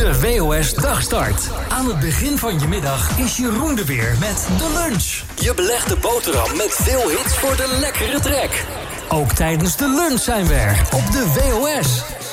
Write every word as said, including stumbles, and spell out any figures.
De W O S Dagstart. Aan het begin van je middag is Jeroen er weer met De Lunch. Je belegde boterham met veel hits voor de lekkere trek. Ook tijdens de lunch zijn we er op de W O S.